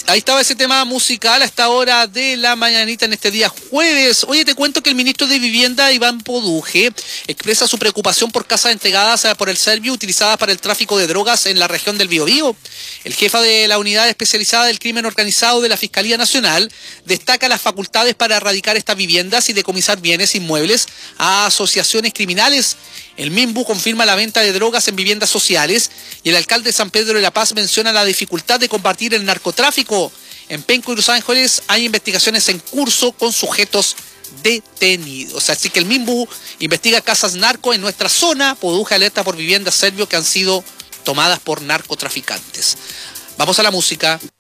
Ahí estaba ese tema musical a esta hora de la mañanita en este día jueves. Oye, te cuento que el ministro de Vivienda, Iván Poduje, expresa su preocupación por casas entregadas por el Servio utilizadas para el tráfico de drogas en la región del Biobío. El jefe de la unidad especializada del crimen organizado de la Fiscalía Nacional destaca las facultades para erradicar estas viviendas y decomisar bienes inmuebles a asociaciones criminales. El MIMBU confirma la venta de drogas en viviendas sociales y el alcalde de San Pedro de la Paz menciona la dificultad de combatir el narcotráfico. En Penco y Los Ángeles hay investigaciones en curso con sujetos detenidos. Así que el MIMBU investiga casas narco en nuestra zona. Poduje alerta por viviendas serbios que han sido tomadas por narcotraficantes. Vamos a la música.